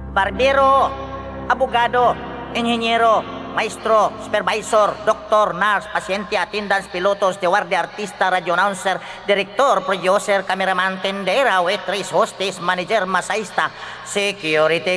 barbero, abogado, inhenyero, maestro, supervisor, doktor, nurse, pasyente, attendants, piloto, steward, artista, radio announcer, director, producer, cameraman, tendera, waitress, hostess, manager, masahista, security